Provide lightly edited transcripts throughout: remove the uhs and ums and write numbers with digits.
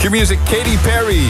Q-Music, Katy Perry.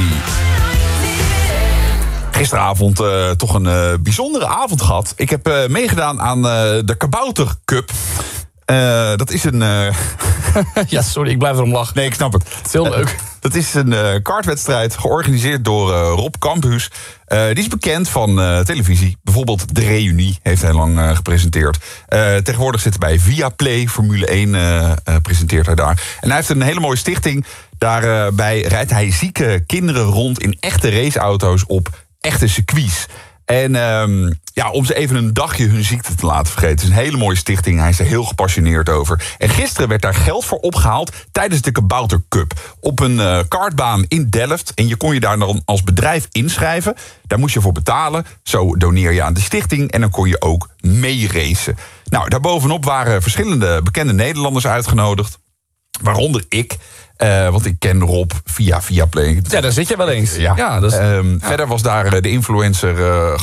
Gisteravond toch een bijzondere avond gehad. Ik heb meegedaan aan de Kabouter Cup. Dat is een... Ja, sorry, ik blijf erom lachen. Nee, ik snap het. Het is heel leuk. Dat is een kartwedstrijd georganiseerd door Rob Campus. Die is bekend van televisie. Bijvoorbeeld De Reunie heeft hij lang gepresenteerd. Tegenwoordig zit hij bij Viaplay. Formule 1 presenteert hij daar. En hij heeft een hele mooie stichting. Daarbij rijdt hij zieke kinderen rond in echte raceauto's op echte circuits. En om ze even een dagje hun ziekte te laten vergeten. Het is een hele mooie stichting. Hij is er heel gepassioneerd over. En gisteren werd daar geld voor opgehaald tijdens de Kabouter Cup. Op een kartbaan in Delft. En je kon je daar dan als bedrijf inschrijven. Daar moest je voor betalen. Zo doneer je aan de stichting. En dan kon je ook meeracen. Nou, daarbovenop waren verschillende bekende Nederlanders uitgenodigd. Waaronder ik. Want ik ken Rob via Viaplay. Ja, daar zit je wel eens. Ja. Verder was daar de influencer,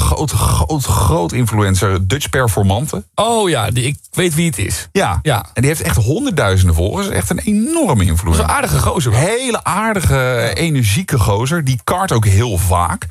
groot influencer, Dutch Performante. Oh ja, ik weet wie het is. Ja. En die heeft echt honderdduizenden volgers. Echt een enorme influencer. Dat is een aardige gozer. Hele aardige, energieke gozer. Die kart ook heel vaak.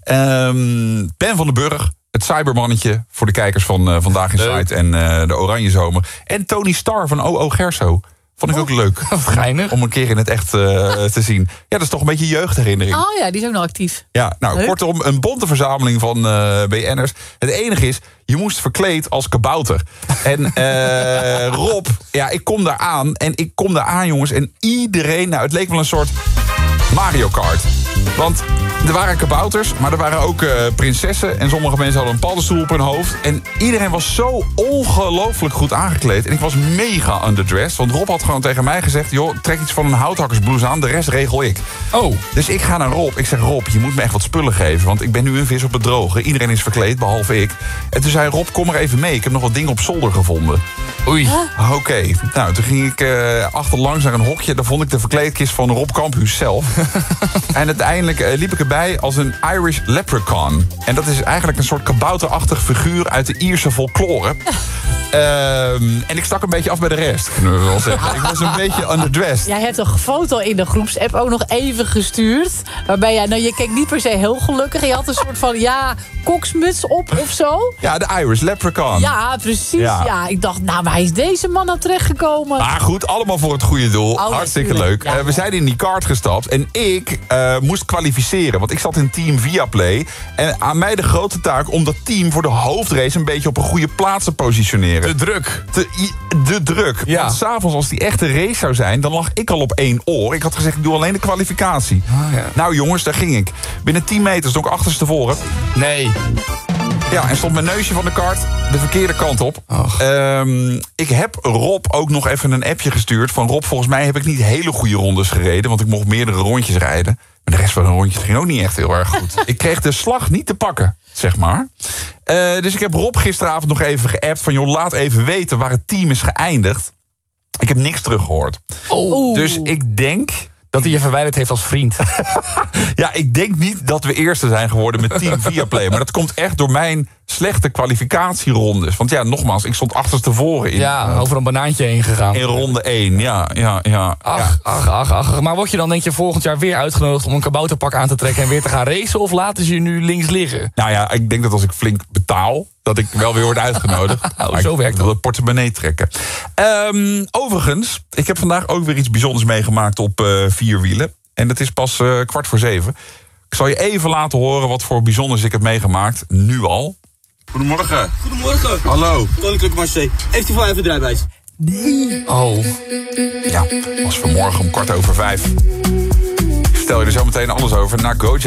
Ben van den Burg. Het cybermannetje voor de kijkers van Vandaag in Site en de Oranje Zomer. En Tony Starr van O.O. Gerso. Vond ik ook leuk. Wat geinig. Om een keer in het echt te zien. Ja, dat is toch een beetje jeugdherinnering. Oh ja, die is ook nog actief. Ja, nou, leuk. Kortom, een bonte verzameling van BN'ers. Het enige is, je moest verkleed als kabouter. En Rob, ja, ik kom daar aan, jongens. En iedereen, nou, het leek wel een soort Mario Kart. Want er waren kabouters, maar er waren ook prinsessen. En sommige mensen hadden een paddenstoel op hun hoofd. En iedereen was zo ongelooflijk goed aangekleed. En ik was mega underdressed. Want Rob had gewoon tegen mij gezegd, joh, trek iets van een houthakkersblouse aan. De rest regel ik. Oh. Dus ik ga naar Rob. Ik zeg, Rob, je moet me echt wat spullen geven. Want ik ben nu een vis op het droge. Iedereen is verkleed, behalve ik. En toen zei Rob, kom maar even mee. Ik heb nog wat dingen op zolder gevonden. Oei. Oké. Nou, toen ging ik achterlangs naar een hokje. Daar vond ik de verkleedkist van Rob Campus zelf. En uiteindelijk liep ik erbij als een Irish leprechaun. En dat is eigenlijk een soort kabouterachtig figuur uit de Ierse folklore. En ik stak een beetje af bij de rest, kunnen we wel zeggen. Ik was een beetje underdressed. Jij hebt een foto in de groepsapp ook nog even gestuurd. Waarbij jij, nou, je keek niet per se heel gelukkig. Je had een soort van, koksmuts op of zo. Ja, de Irish leprechaun. Ja, precies. Ja, ik dacht, nou, waar is deze man nou terechtgekomen? Maar goed, allemaal voor het goede doel. Hartstikke leuk. Ja, we zijn in die kart gestapt. En ik moest kwalificeren. Want ik zat in team Viaplay. En aan mij de grote taak om dat team voor de hoofdrace een beetje op een goede plaats te positioneren. De druk. De druk. Ja. Want s'avonds als die echte race zou zijn, dan lag ik al op 1 oor. Ik had gezegd, ik doe alleen de kwalificatie. Ja. Nou jongens, daar ging ik. Binnen 10 meter stond ik achterstevoren. Nee. Ja, en stond mijn neusje van de kart de verkeerde kant op. Ik heb Rob ook nog even een appje gestuurd. Van Rob, volgens mij heb ik niet hele goede rondes gereden. Want ik mocht meerdere rondjes rijden. Maar de rest van de rondjes ging ook niet echt heel erg goed. Ik kreeg de slag niet te pakken, zeg maar. Dus ik heb Rob gisteravond nog even geappt. Van joh, laat even weten waar het team is geëindigd. Ik heb niks teruggehoord. Oh. Dus ik denk dat hij je verwijderd heeft als vriend. Ja, ik denk niet dat we eerste zijn geworden met Team Viaplay. Maar dat komt echt door mijn slechte kwalificatierondes. Want ja, nogmaals, ik stond achterstevoren in. Ja, over een banaantje heen gegaan. In ronde 1, ja. Ach. Maar word je dan, denk je, volgend jaar weer uitgenodigd om een kabouterpak aan te trekken en weer te gaan racen? Of laten ze je nu links liggen? Nou ja, ik denk dat als ik flink betaal, dat ik wel weer word uitgenodigd. Zo werkt dat. Ik wil het portemonnee trekken. Overigens, ik heb vandaag ook weer iets bijzonders meegemaakt op 4 wielen. En dat is pas 6:15. Ik zal je even laten horen wat voor bijzonders ik heb meegemaakt. Nu al. Goedemorgen. Goedemorgen. Hallo. Koninklijke Marseille. Heeft u wel even draaibuis? Nee. Oh. Ja, was vanmorgen om 4:15. Ik vertel je er zo meteen alles over na Gojek.